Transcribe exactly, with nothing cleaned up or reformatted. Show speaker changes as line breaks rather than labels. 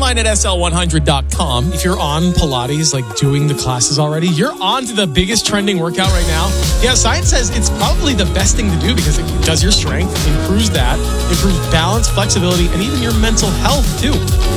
online at S L one hundred dot com. If you're on Pilates, like doing the classes already, you're on to the biggest trending workout right now. Yeah, science says it's probably the best thing to do because it does your strength, improves that, improves balance, flexibility, and even your mental health too.